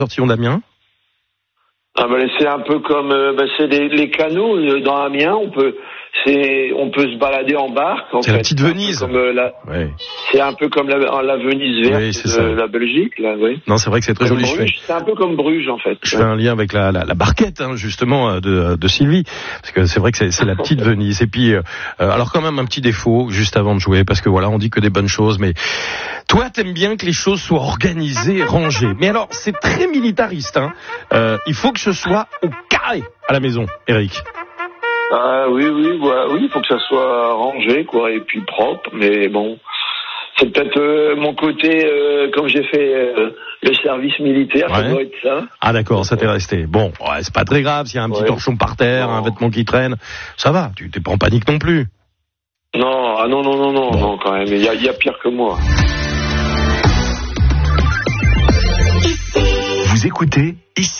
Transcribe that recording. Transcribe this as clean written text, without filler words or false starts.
Tortillon d'Amiens. Ah ben c'est un peu comme c'est les canaux dans Amiens, on peut se balader en barque. C'est la petite Venise. C'est un peu comme la Venise verte de la Belgique, là, oui. Non, c'est vrai que c'est très joli. C'est un peu comme Bruges, en fait. Je fais un lien avec la barquette, justement, de Sylvie, parce que c'est vrai que c'est la petite Venise. Et puis, alors quand même un petit défaut juste avant de jouer, parce que voilà, on dit que des bonnes choses, mais toi, t'aimes bien que les choses soient organisées, rangées. Mais alors, c'est très militariste, hein. Il faut que ce soit au carré à la maison, Eric. Ah oui, il faut que ça soit rangé, quoi, et puis propre, mais bon, c'est peut-être mon côté, comme j'ai fait le service militaire, ça doit être ça. Ah d'accord, ça t'est resté. Bon, c'est pas très grave, s'il y a un petit torchon par terre, un vêtement qui traîne, ça va, tu t'es pas en panique non plus. Non, non, quand même, il y a pire que moi. Vous écoutez ici.